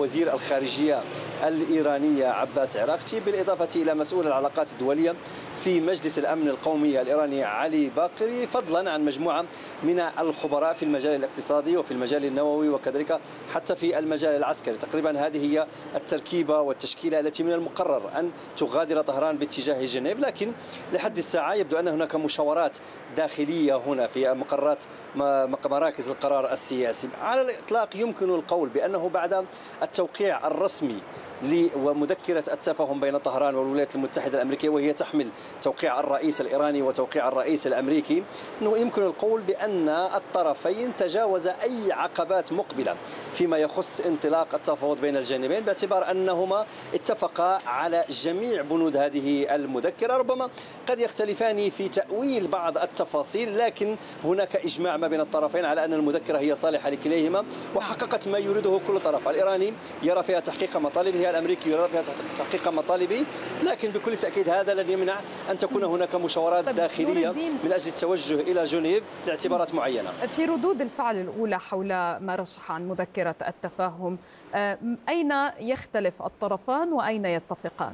وزير الخارجية الإيرانية عباس عراقچي، بالإضافة إلى مسؤول العلاقات الدولية في مجلس الأمن القومي الإيراني علي باقري، فضلا عن مجموعة من الخبراء في المجال الاقتصادي وفي المجال النووي وكذلك حتى في المجال العسكري. تقريبا هذه هي التركيبة والتشكيلة التي من المقرر أن تغادر طهران باتجاه جنيف، لكن لحد الساعة يبدو أن هناك مشاورات داخلية هنا في مقرات مراكز القرار السياسي. على الإطلاق يمكن القول بأنه بعد التوقيع الرسمي ومذكرة التفاهم بين طهران والولايات المتحدة الأمريكية، وهي تحمل توقيع الرئيس الإيراني وتوقيع الرئيس الأمريكي، أنه يمكن القول بأن الطرفين تجاوز أي عقبات مقبلة فيما يخص انطلاق التفاوض بين الجانبين، باعتبار أنهما اتفقا على جميع بنود هذه المذكرة. ربما قد يختلفان في تأويل بعض التفاصيل، لكن هناك إجماع ما بين الطرفين على أن المذكرة هي صالحة لكليهما وحققت ما يريده كل طرف. الإيراني يرى فيها تحقيق مطالبه، الأمريكي يرى فيها تحقيق مطالبه، لكن بكل تأكيد هذا لن يمنع أن تكون هناك مشاورات داخلية من أجل التوجه إلى جنيف لاعتبارات معينة. في ردود الفعل الأولى حول ما رشح عن مذكرة التفاهم، أين يختلف الطرفان وأين يتفقان؟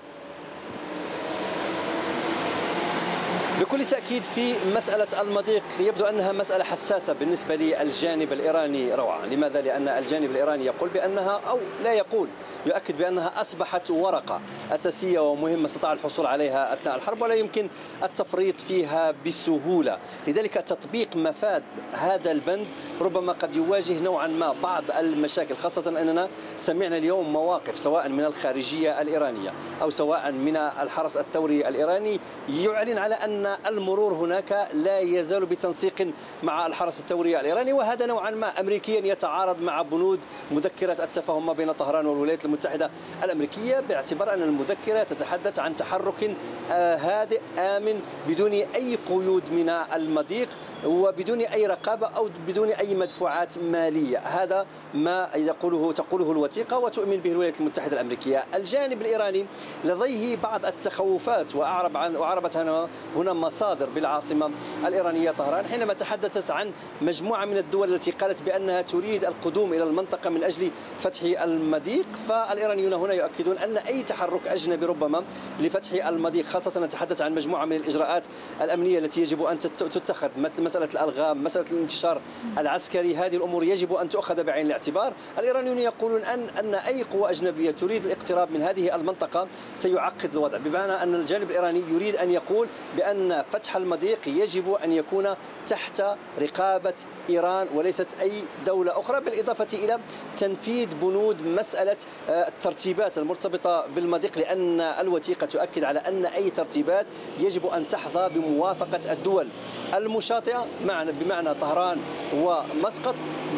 بكل تأكيد في مسألة المضيق يبدو أنها مسألة حساسة بالنسبة للجانب الإيراني روعة. لماذا؟ لأن الجانب الإيراني يقول بأنها، أو لا يقول، يؤكد بأنها أصبحت ورقة أساسية ومهمة استطاع الحصول عليها أثناء الحرب ولا يمكن التفريط فيها بسهولة. لذلك تطبيق مفاد هذا البند ربما قد يواجه نوعا ما بعض المشاكل، خاصة أننا سمعنا اليوم مواقف سواء من الخارجية الإيرانية أو سواء من الحرس الثوري الإيراني يعلن على أن المرور هناك لا يزال بتنسيق مع الحرس الثوري الإيراني، وهذا نوعا ما أمريكيا يتعارض مع بنود مذكرة التفاهم ما بين طهران والولايات المتحدة الأمريكية، باعتبار أن المذكرة تتحدث عن تحرك هادئ آمن بدون أي قيود من المضيق وبدون أي رقابة أو بدون أي مدفوعات مالية. هذا ما تقوله الوثيقة وتؤمن به الولايات المتحدة الأمريكية. الجانب الإيراني لديه بعض التخوفات، وأعربت هنا مصادر بالعاصمة الإيرانية طهران حينما تحدثت عن مجموعة من الدول التي قالت بأنها تريد القدوم إلى المنطقة من أجل فتح المضيق. فالإيرانيون هنا يؤكدون أن أي تحرك أجنبي ربما لفتح المضيق، خاصة نتحدث عن مجموعة من الإجراءات الأمنية التي يجب أن تتخذ، مثل مسألة الألغام، مسألة الانتشار العسكري، هذه الأمور يجب أن تؤخذ بعين الاعتبار. الإيرانيون يقولون أن أي قوة أجنبية تريد الاقتراب من هذه المنطقة سيعقد الوضع، بمعنى أن الجانب الإيراني يريد أن يقول بأن فتح المضيق يجب أن يكون تحت رقابة إيران وليست أي دولة أخرى، بالإضافة إلى تنفيذ بنود مسألة الترتيبات المرتبطة بالمضيق، لأن الوثيقة تؤكد على أن أي ترتيبات يجب أن تحظى بموافقة الدول المشاطئة بمعنى طهران ومسقط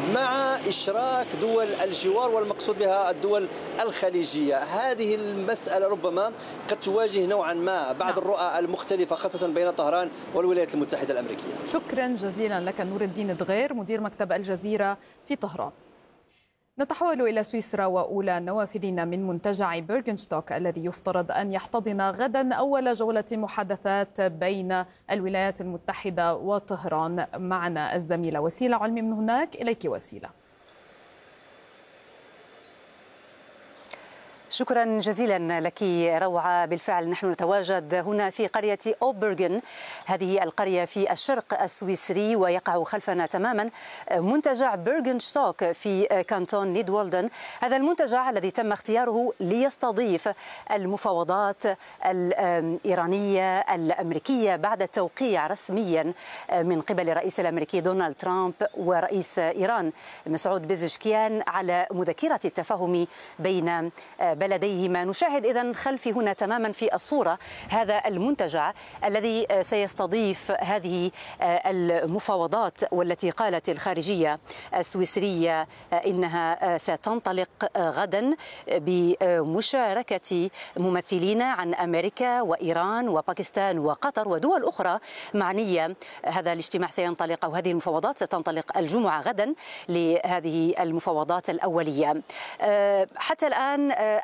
مع إشراك دول الجوار، والمقصود بها الدول الخليجية. هذه المسألة ربما قد تواجه نوعا ما بعض الرؤى المختلفة خاصة بين طهران والولايات المتحدة الأمريكية. شكرا جزيلا لك نور الدين دغير مدير مكتب الجزيرة في طهران. نتحول إلى سويسرا وأولى النوافذين من منتجع بيرغنشتوك الذي يفترض أن يحتضن غدا أول جولة محادثات بين الولايات المتحدة وطهران. معنا الزميلة وسيلة علمي من هناك. إليك وسيلة. شكرا جزيلا لك روعة. بالفعل نحن نتواجد هنا في قرية أوبرغن، هذه القرية في الشرق السويسري، ويقع خلفنا تماما منتجع بيرغنشتوك في كانتون نيدولدن. هذا المنتجع الذي تم اختياره ليستضيف المفاوضات الإيرانية الأمريكية بعد التوقيع رسميا من قبل الرئيس الأمريكي دونالد ترامب ورئيس إيران مسعود بيزشكيان على مذكرة التفاهم بين بلديهما. نشاهد إذن خلفي هنا تماما في الصورة هذا المنتجع الذي سيستضيف هذه المفاوضات، والتي قالت الخارجية السويسرية إنها ستنطلق غدا بمشاركة ممثلين عن أمريكا وإيران وباكستان وقطر ودول أخرى معنية. هذا الاجتماع سينطلق، أو هذه المفاوضات ستنطلق الجمعة غدا لهذه المفاوضات الأولية. حتى الآن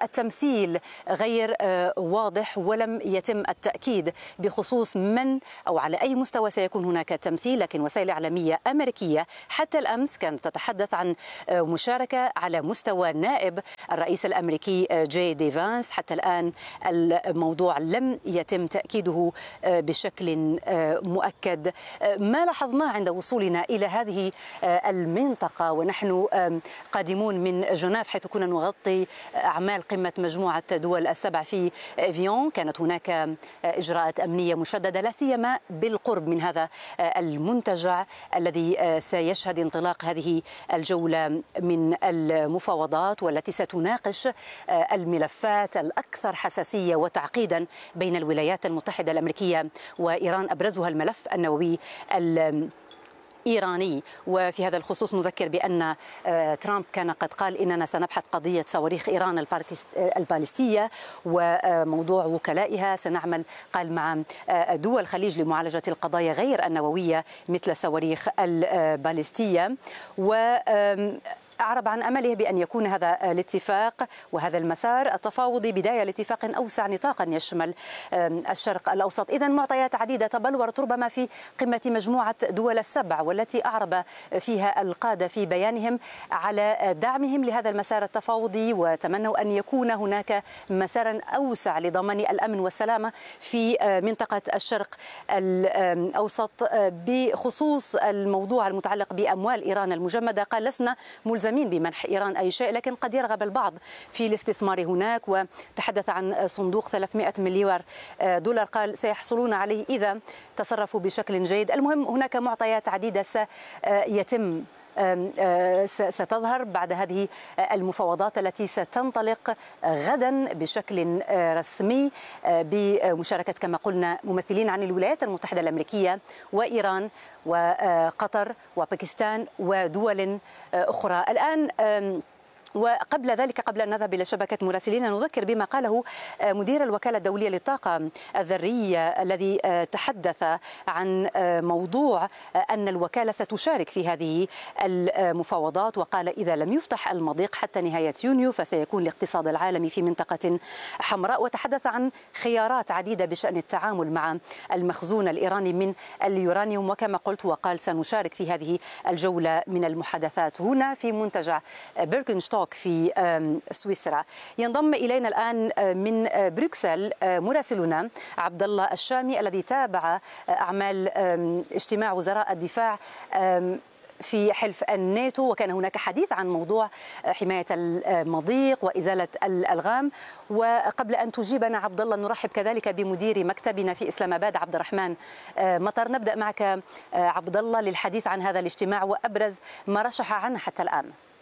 التمثيل غير واضح، ولم يتم التأكيد بخصوص من أو على أي مستوى سيكون هناك تمثيل. لكن وسائل إعلامية أمريكية حتى الأمس كانت تتحدث عن مشاركة على مستوى نائب الرئيس الأمريكي جي دي فانس. حتى الآن الموضوع لم يتم تأكيده بشكل مؤكد. ما لاحظناه عند وصولنا إلى هذه المنطقة ونحن قادمون من جنيف، حيث كنا نغطي أعمال قمة مجموعة دول السبع في إيفيون، كانت هناك إجراءات أمنية مشددة لا سيما بالقرب من هذا المنتجع الذي سيشهد انطلاق هذه الجولة من المفاوضات، والتي ستناقش الملفات الأكثر حساسية وتعقيدا بين الولايات المتحدة الأمريكية وإيران، أبرزها الملف النووي إيراني. وفي هذا الخصوص نذكر بأن ترامب كان قد قال إننا سنبحث قضية صواريخ إيران البالستية وموضوع وكلائها، سنعمل قال مع دول الخليج لمعالجة القضايا غير النووية مثل الصواريخ البالستية. أعرب عن أمله بأن يكون هذا الاتفاق وهذا المسار التفاوضي بداية لاتفاق أوسع نطاقا يشمل الشرق الأوسط. إذن معطيات عديدة تبلورت ربما في قمة مجموعة دول السبع، والتي أعرب فيها القادة في بيانهم على دعمهم لهذا المسار التفاوضي، وتمنوا أن يكون هناك مسارا أوسع لضمان الأمن والسلامة في منطقة الشرق الأوسط. بخصوص الموضوع المتعلق بأموال إيران المجمدة، قال لسنا ملزمين بمنح إيران أي شيء، لكن قد يرغب البعض في الاستثمار هناك، وتحدث عن صندوق 300 مليار دولار قال سيحصلون عليه إذا تصرفوا بشكل جيد. المهم هناك معطيات عديدة ستظهر بعد هذه المفاوضات التي ستنطلق غدا بشكل رسمي بمشاركة كما قلنا ممثلين عن الولايات المتحدة الأمريكية وإيران وقطر وباكستان ودول أخرى. الآن وقبل ذلك، قبل أن نذهب إلى شبكة مراسلين، نذكر بما قاله مدير الوكالة الدولية للطاقة الذرية الذي تحدث عن موضوع أن الوكالة ستشارك في هذه المفاوضات، وقال إذا لم يفتح المضيق حتى نهاية يونيو فسيكون الاقتصاد العالمي في منطقة حمراء. وتحدث عن خيارات عديدة بشأن التعامل مع المخزون الإيراني من اليورانيوم، وكما قلت وقال سنشارك في هذه الجولة من المحادثات هنا في منتجع بيرغنشتوك في سويسرا. ينضم إلينا الآن من بروكسل مراسلنا عبد الله الشامي الذي تابع أعمال اجتماع وزراء الدفاع في حلف الناتو، وكان هناك حديث عن موضوع حماية المضيق وإزالة الألغام. وقبل أن تجيبنا عبد الله نرحب كذلك بمدير مكتبنا في إسلام آباد عبد الرحمن مطر. نبدأ معك عبد الله للحديث عن هذا الاجتماع وأبرز ما رشح عنه حتى الآن.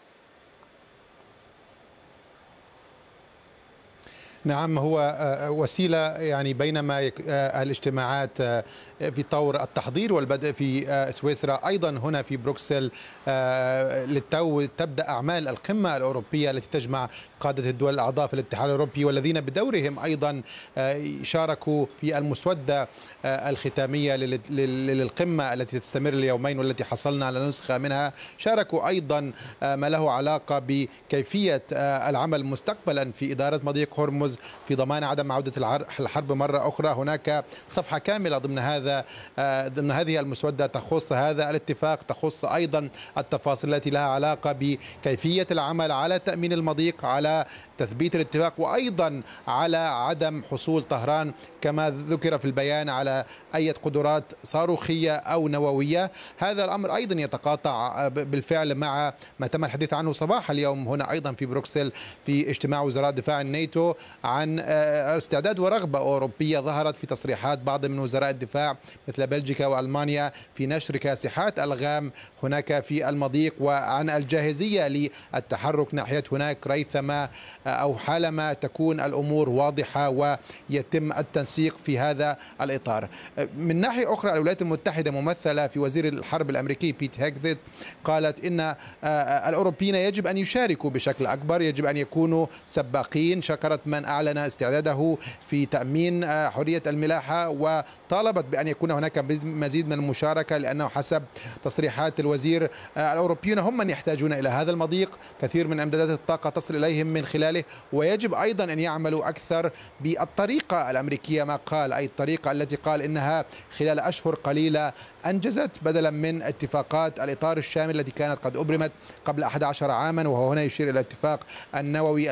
نعم، هو وسيلة يعني بينما الاجتماعات في طور التحضير والبدء في سويسرا، أيضا هنا في بروكسل للتو تبدأ أعمال القمة الأوروبية التي تجمع قادة الدول الأعضاء في الاتحاد الأوروبي، والذين بدورهم أيضا شاركوا في المسودة الختامية للقمة التي تستمر اليومين والتي حصلنا على نسخة منها. شاركوا أيضا ما له علاقة بكيفية العمل مستقبلا في إدارة مضيق هرمز في ضمان عدم عودة الحرب مرة أخرى. هناك صفحة كاملة ضمن هذه المسودة تخص هذا الاتفاق، تخص أيضا التفاصيل التي لها علاقة بكيفية العمل على تأمين المضيق، على تثبيت الاتفاق، وأيضا على عدم حصول طهران كما ذكر في البيان على أي قدرات صاروخية أو نووية. هذا الأمر أيضا يتقاطع بالفعل مع ما تم الحديث عنه صباح اليوم هنا أيضا في بروكسل في اجتماع وزراء دفاع الناتو عن استعداد ورغبة أوروبية ظهرت في تصريحات بعض من وزراء الدفاع مثل بلجيكا وألمانيا في نشر كاسحات ألغام هناك في المضيق، وعن الجاهزية للتحرك ناحية هناك ريثما أو حالما تكون الأمور واضحة ويتم التنسيق في هذا الإطار. من ناحية أخرى الولايات المتحدة ممثلة في وزير الحرب الأمريكي بيت هيكثيت قالت إن الأوروبيين يجب أن يشاركوا بشكل أكبر، يجب أن يكونوا سباقين. شكرت من أعلن استعداده في تأمين حرية الملاحة، وطالبت بأن يكون هناك مزيد من المشاركة، لأنه حسب تصريحات الوزير الأوروبيون هم من يحتاجون إلى هذا المضيق. كثير من إمدادات الطاقة تصل إليهم من خلاله، ويجب أيضا أن يعملوا أكثر بالطريقة الأمريكية ما قال، أي الطريقة التي قال إنها خلال أشهر قليلة أنجزت، بدلا من اتفاقات الإطار الشامل التي كانت قد أبرمت قبل 11 عاما، وهو هنا يشير إلى الاتفاق النووي